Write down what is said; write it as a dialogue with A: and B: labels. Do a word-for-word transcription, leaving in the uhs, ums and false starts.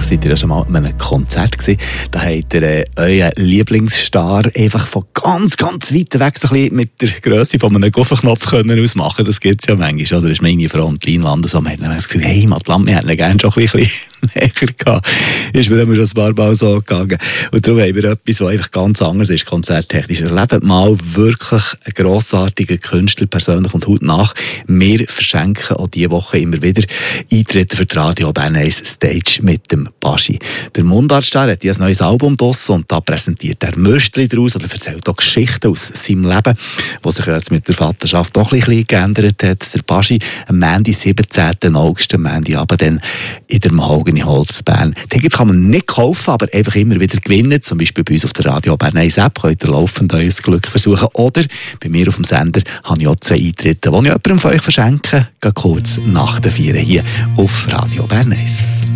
A: seid ihr ja schon mal an einem Konzert gewesen. Da habt ihr äh, euren Lieblingsstar einfach von ganz, ganz weit weg so ein bisschen mit der Grösse von einem Guffenknopf können ausmachen. Das gibt es ja manchmal, oder? Das ist meine Frau und die Leinwand. So, man hat das Gefühl, Heimatland, wir hätten ihn gerne schon ein bisschen näher gehabt. Ist mir immer schon ein paar Mal so gegangen. Und darum haben wir etwas, was einfach ganz anders ist, konzerttechnisch. Erlebt mal wirklich einen grossartigen Künstler persönlich und haut nach. Wir verschenken auch diese Woche immer wieder Eintritte für die Radio Bern eins Stage mit dem Baschi. Der Mundartstar hat ein neues Album draussen und da präsentiert er Müsterli daraus oder erzählt auch Geschichten aus seinem Leben, was sich jetzt mit der Vaterschaft auch ein bisschen geändert hat. Der Baschi am Montag, siebzehnten August, am Montagabend dann in der Mahogany Holz Bern. Tickets kann man nicht kaufen, aber einfach immer wieder gewinnen. Zum Beispiel bei uns auf der Radio Bern eins App könnt ihr laufend euer Glück versuchen. Oder bei mir auf dem Sender habe ich auch zwei Eintritte, die ich jemandem von euch verschenke. Geht kurz nach der Vier hier auf Radio Bern eins.